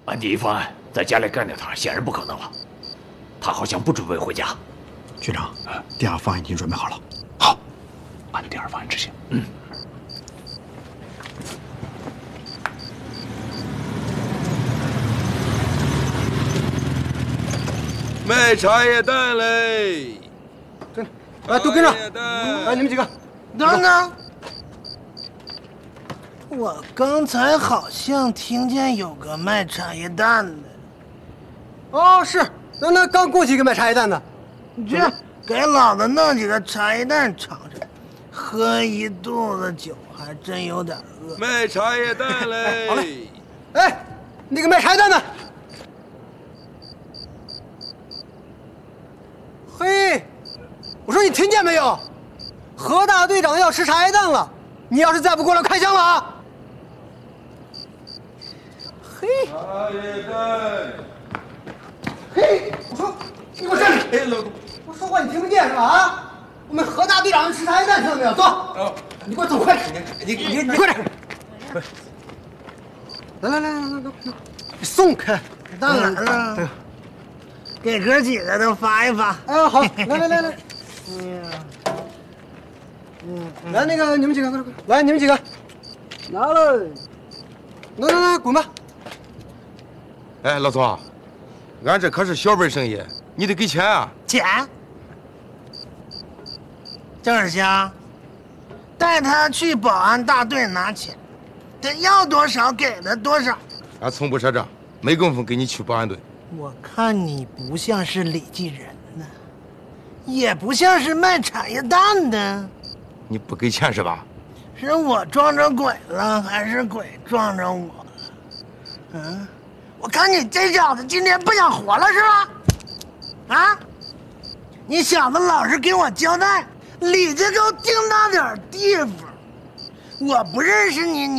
按第一方案，在家里干掉他，显然不可能了。他好像不准备回家。 局长，第二方案已经准备好了。 好，按第二方案执行。 卖茶叶蛋嘞！ 哎，都跟着！哎，你们几个， 等等，我刚才好像听见有个卖茶叶蛋的。 哦，是，那刚过去一个卖茶叶蛋的。 你去给老子弄几个茶叶蛋尝尝，喝一肚子酒还真有点饿。 卖茶叶蛋嘞！ 好嘞。哎，那个卖茶叶蛋的。嘿，我说你听见没有？何大队长要吃茶叶蛋了，你要是再不过来，开枪了啊！嘿， 茶叶蛋。 嘿，我说你给我站住！ 哎，老公， 我说话你听不见是吧？啊，我们何大队长要吃茶叶蛋，听到没有？走，你给我走快点！你快点！来，你送开！ 当然了，给哥几个都发一发。 哎，好，来。来，那个你们几个，快，来你们几个，拿了，来，滚吧！ 哎，老总，俺这可是小本生意，你得给钱啊！ 钱？郑世香，带他去保安大队拿钱，他要多少给他多少。 俺从不赊账，没工夫给你去保安队。 我看你不像是李继仁呢，也不像是卖茶叶蛋的。 你不给钱是吧？ 是我撞着鬼了，还是鬼撞着我了？嗯，我看你这小子今天不想活了是吧？啊，你小子老实给我交代，李家沟净那点地方，我不认识你，